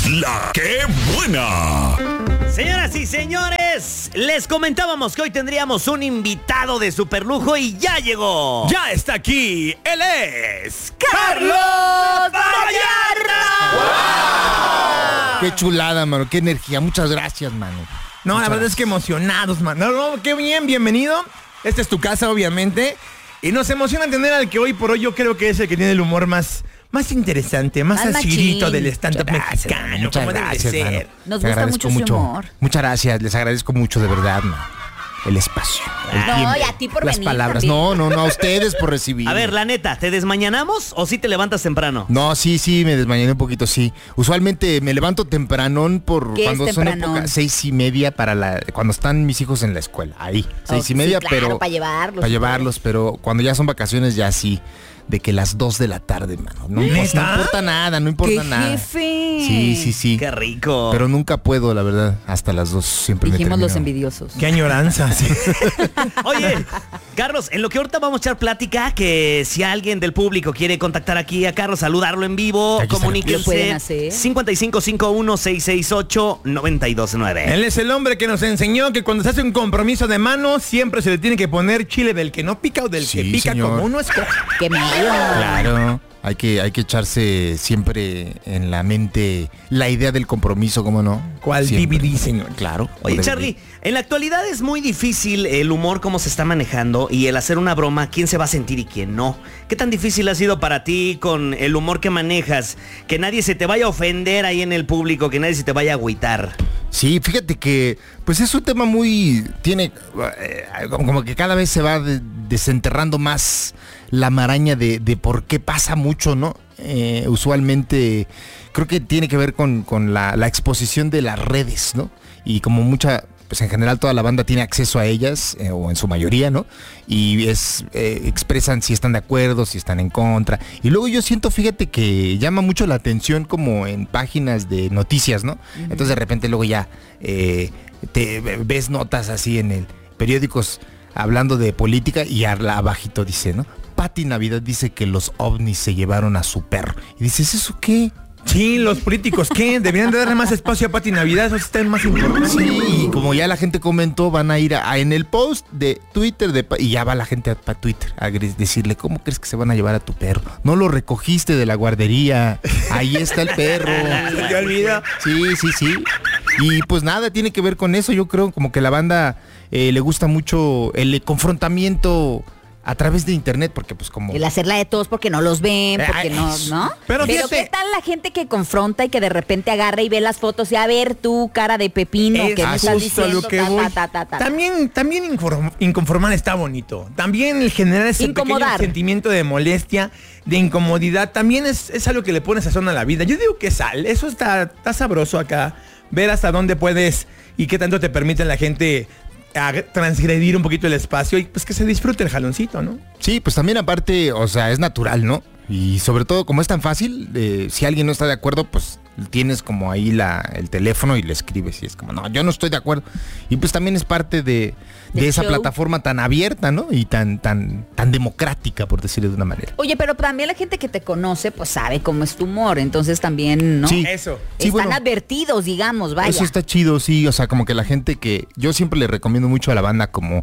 La ¡Qué buena! Señoras y señores, les comentábamos que hoy tendríamos un invitado de superlujo y ya llegó. Ya está aquí, él es ¡Carlos Vallarta! ¡Wow! Qué chulada, mano, qué energía, muchas gracias, mano. No, la verdad es que emocionados, mano. No, qué bien, bienvenido. Esta es tu casa, obviamente. Y nos emociona tener al que hoy por hoy yo creo que es el que tiene el humor más interesante, más acidito del stand-up mexicano. Muchas como gracias, debe mano. ser. Nos gusta mucho su humor. Muchas gracias, les agradezco mucho de verdad, man. El espacio, el No, tiempo, y a ti por las venir palabras. también. No, a ustedes por recibir. A ver, la neta, ¿te desmañanamos o sí te levantas temprano? No, sí, me desmañané un poquito, sí. Usualmente me levanto tempranón por ¿Qué cuando es son tempranón? épocas 6:30 cuando están mis hijos en la escuela. Ahí, 6:30, sí, claro, pero para llevarlos. para llevarlos, pero cuando ya son vacaciones ya sí, de que las 2 de la tarde, mano. No, ¿Neta? no importa nada, no importa ¡Qué nada. jefe! Sí. ¡Qué rico! Pero nunca puedo, la verdad, hasta las 2 siempre Dijimos me los termino. envidiosos. Qué añoranza, sí. Oye, Carlos, en lo que ahorita vamos a echar plática, que si alguien del público quiere contactar aquí a Carlos, saludarlo en vivo, Aquí está. Lo pueden comuníquense. hacer. 5551-668-929. Él es el hombre que nos enseñó que cuando se hace un compromiso de mano siempre se le tiene que poner chile del que no pica o del que Sí, pica, señor. como uno escoge. ¡Qué miedo! Claro, hay que echarse siempre en la mente la idea del compromiso, ¿cómo no? ¿Cuál Siempre. DVD, señor? Claro. Oye, DVD. Charlie, en la actualidad es muy difícil el humor, cómo se está manejando, y el hacer una broma, quién se va a sentir y quién no. ¿Qué tan difícil ha sido para ti con el humor que manejas? Que nadie se te vaya a ofender ahí en el público, que nadie se te vaya a agüitar. Sí, fíjate que pues es un tema como que cada vez se va desenterrando más la maraña de por qué pasa mucho, ¿no? Usualmente creo que tiene que ver con la exposición de las redes, ¿no? Y como pues en general toda la banda tiene acceso a ellas, o en su mayoría, ¿no? Y expresan si están de acuerdo, si están en contra. Y luego yo siento, fíjate, que llama mucho la atención como en páginas de noticias, ¿no? Entonces de repente luego ya te ves notas así en el periódicos hablando de política y abajito dice, ¿no? Pati Navidad dice que los ovnis se llevaron a su perro. Y dices, ¿eso qué? Sí, los políticos, ¿qué? Deberían de darle más espacio a Pati Navidad, esos están más importantes. Sí, y como ya la gente comentó, van a ir en el post de Twitter y ya va la gente para Twitter a decirle, ¿cómo crees que se van a llevar a tu perro? No lo recogiste de la guardería, ahí está el perro. ¿Se te olvida? Sí. Y pues nada, tiene que ver con eso, yo creo como que la banda le gusta mucho el confrontamiento a través de internet, porque pues como... El hacerla de todos porque no los ven, porque no, ¿no? Pero Pero fíjate- ¿qué tal la gente que confronta y que de repente agarra y ve las fotos y a ver tú, cara de pepino, que me estás justo a diciendo? lo que voy. También inconformar está bonito. También el generar ese Incomodar. pequeño sentimiento de molestia, de incomodidad, también es algo que le pone sazón a la vida. Yo digo que sal, eso está sabroso acá. Ver hasta dónde puedes y qué tanto te permite la gente transgredir un poquito el espacio y pues que se disfrute el jaloncito, ¿no? Sí, pues también aparte, o sea, es natural, ¿no? Y sobre todo, como es tan fácil, si alguien no está de acuerdo, pues tienes como ahí el teléfono y le escribes y es como, no, yo no estoy de acuerdo. Y pues también es parte de esa show. plataforma tan abierta, ¿no? Y tan democrática, por decirlo de una manera. Oye, pero también la gente que te conoce, pues sabe cómo es tu humor, entonces también, ¿no? Sí. Eso. Sí, Están bueno. advertidos, digamos, vaya. Eso está chido, sí, o sea, como que la gente que yo siempre le recomiendo mucho a la banda como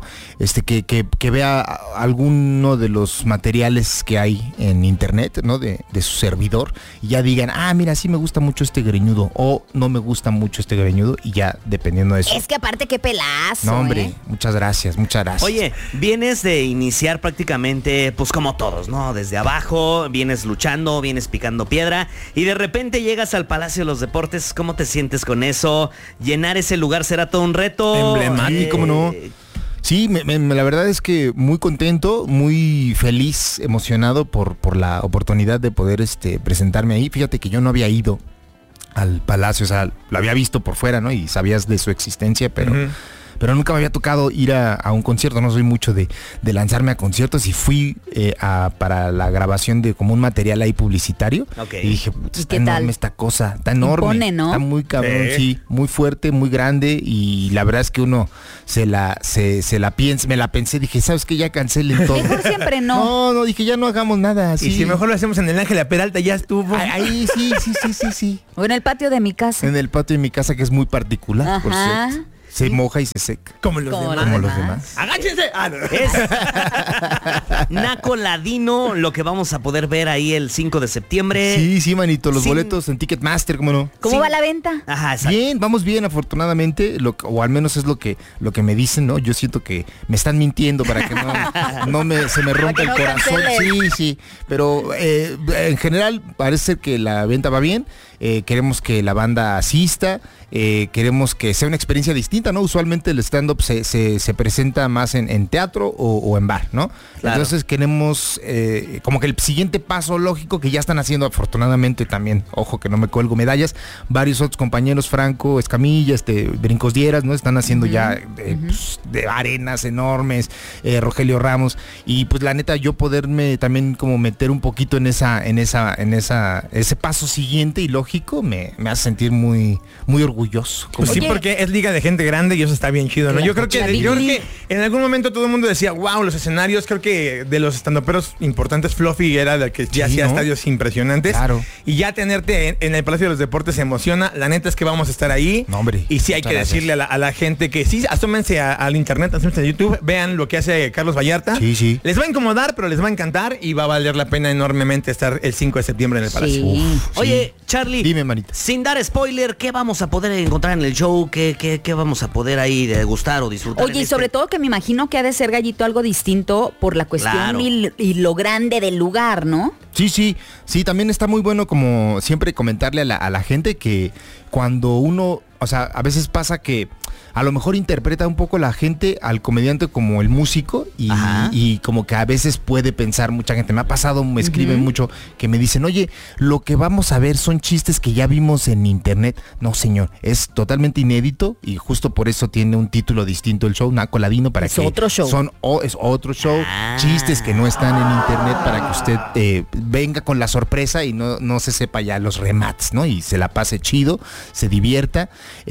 que vea alguno de los materiales que hay en internet, ¿no? De su servidor y ya digan, mira, sí me gusta mucho este greñudo o no me gusta mucho este greñudo y ya dependiendo de eso. Es que aparte qué pelazo, No, hombre, ¿eh? muchas gracias. Oye, vienes de iniciar prácticamente, pues como todos, ¿no? Desde abajo, vienes luchando, vienes picando piedra y de repente llegas al Palacio de los Deportes. ¿Cómo te sientes con eso? ¿Llenar ese lugar será todo un reto? Emblemático, ¿cómo no? Sí, la verdad es que muy contento, muy feliz, emocionado por la oportunidad de poder presentarme ahí. Fíjate que yo no había ido al Palacio, o sea, lo había visto por fuera, ¿no? Y sabías de su existencia, pero pero nunca me había tocado ir a un concierto. No soy mucho de lanzarme a conciertos y fui para la grabación de como un material ahí publicitario. Okay. Y dije, está enorme esta cosa, está enorme. Impone, ¿no? Está muy cabrón, sí, muy fuerte, muy grande, y la verdad es que uno me la pensé, dije, ¿sabes qué? Ya cancelen todo. Mejor siempre no. No, dije, ya no hagamos nada. Y si mejor lo hacemos en el Ángela Peralta, ya estuvo. Ahí sí. O en el patio de mi casa. En el patio de mi casa, que es muy particular, por Ajá. cierto. Se moja y se seca. Como los Como demás. Como los demás. ¡Agáchense! Ah, no. Es Naco Ladino, lo que vamos a poder ver ahí el 5 de septiembre. Sí, manito, los Sí. boletos en Ticketmaster, ¿cómo no? ¿Cómo Sí. va la venta? Ajá, exacto. Bien, vamos bien, afortunadamente, o al menos es lo que me dicen, ¿no? Yo siento que me están mintiendo para que se me rompa que el no corazón. cancelen. Sí, pero en general parece que la venta va bien. Queremos que la banda asista, queremos que sea una experiencia distinta, ¿no? Usualmente el stand-up se presenta más en teatro o en bar, ¿no? Claro. Entonces queremos como que el siguiente paso lógico que ya están haciendo afortunadamente también, ojo que no me cuelgo medallas, varios otros compañeros, Franco Escamilla, Brincos Dieras, ¿no? Están haciendo ya pues, de arenas enormes, Rogelio Ramos, y pues la neta yo poderme también como meter un poquito en ese paso siguiente y lógico me hace sentir muy, muy orgulloso. Pues sí, Oye. porque es liga de gente grande y eso está bien chido, ¿no? La Yo creo que Biggie. en algún momento todo el mundo decía, wow, los escenarios, creo que de los estandoperos importantes, Fluffy era el que ya Sí, hacía ¿no? estadios impresionantes. Claro. Y ya tenerte en el Palacio de los Deportes emociona. La neta es que vamos a estar ahí. No, hombre. Y sí hay Muchas que gracias. decirle a la gente que sí, asómense al internet, asómense a YouTube, vean lo que hace Carlos Vallarta. Sí. Les va a incomodar, pero les va a encantar y va a valer la pena enormemente estar el 5 de septiembre en el Palacio. Sí. Oye, Charlie. Dime, manita. Sin dar spoiler, ¿qué vamos a poder encontrar en el show? ¿Qué vamos a poder ahí degustar o disfrutar? Oye, y sobre todo que me imagino que ha de ser, Gallito, algo distinto por la cuestión Claro. y lo grande del lugar, ¿no? Sí, también está muy bueno como siempre comentarle a la gente que cuando uno, o sea, a veces pasa que a lo mejor interpreta un poco la gente al comediante como el músico Ajá. y como que a veces puede pensar mucha gente. Me ha pasado, me escriben mucho que me dicen, oye, lo que vamos a ver son chistes que ya vimos en internet. No, señor, es totalmente inédito y justo por eso tiene un título distinto el show, Naco Ladino, para Es que otro show. es otro show, Ah. chistes que no están en internet para que usted venga con la sorpresa y no se sepa ya los remates, ¿no? Y se la pase chido, se divierta.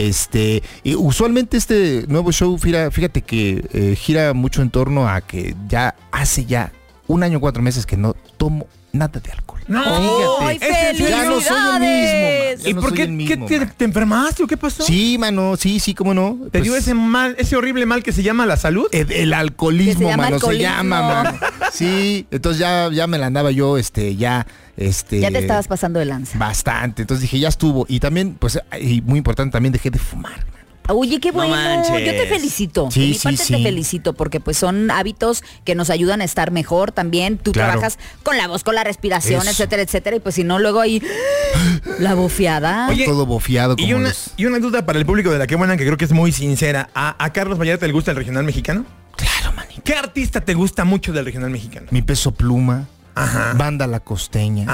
Y usualmente este nuevo show, fíjate que gira mucho en torno a que hace 1 año 4 meses que no tomo nada de alcohol. No, ¡Ay, ese Ya no soy el mismo, man. Ya ¿Y no por soy qué? el mismo, ¿Qué man. te enfermaste o qué pasó? Sí, mano, sí, cómo no. ¿Te dio Pues, ese horrible mal que se llama la salud? el alcoholismo, Que se llama mano, alcoholismo. se llama, mano. Sí, entonces ya me la andaba yo, Ya te estabas pasando de lanza. bastante. Entonces dije, ya estuvo. Y también, pues, y muy importante, también dejé de fumar. Oye, qué No bueno. manches. Yo te felicito. Sí, De mi sí, parte sí. te felicito porque pues son hábitos que nos ayudan a estar mejor también. Tú Claro. trabajas con la voz, con la respiración, Eso. etcétera, etcétera. Y pues si no, luego ahí la bofeada. Oye, Todo bofiado Y como una duda para el público de La Qué Buena, que creo que es muy sincera. ¿A Carlos Vallarta le gusta el regional mexicano? Claro, manito. ¿Qué artista te gusta mucho del regional mexicano? Mi Peso Pluma, Ajá. Banda La Costeña.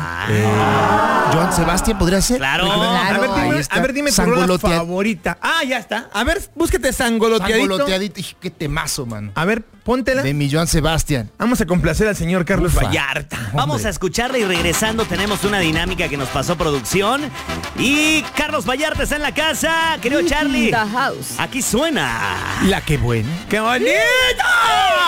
Ajá. Joan Sebastián podría ser. Claro. Claro. Ahí está. A ver, dime tu rola Sangolotea- favorita. Ah, ya está. A ver, búsquete Sangoloteadito. Sangoloteadito. Ij, qué temazo, man. A ver, póntela. De mi Joan Sebastián. Vamos a complacer al señor Carlos Ufa. Vallarta. Vamos Hombre. a escucharla y regresando tenemos una dinámica que nos pasó producción. Y Carlos Vallarta está en la casa, querido Charlie. The house. Aquí suena. La que buena. ¡Qué bonito!